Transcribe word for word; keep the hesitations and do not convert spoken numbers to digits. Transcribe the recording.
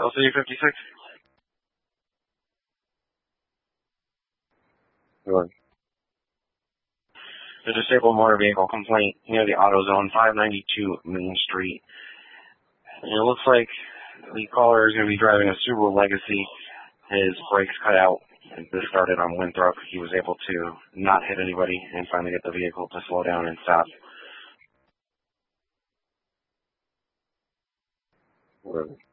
L C D fifty-six? Good. The disabled motor vehicle complaint near the AutoZone, five ninety-two Main Street. And it looks like the caller is going to be driving a Subaru Legacy. His brakes cut out. This started on Winthrop. He was able to not hit anybody and finally get the vehicle to slow down and stop. Good.